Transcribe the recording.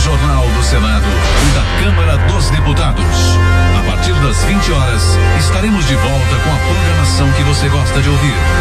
Jornal do Senado e da Câmara dos Deputados. A partir das 20 horas, estaremos de volta com a programação que você gosta de ouvir.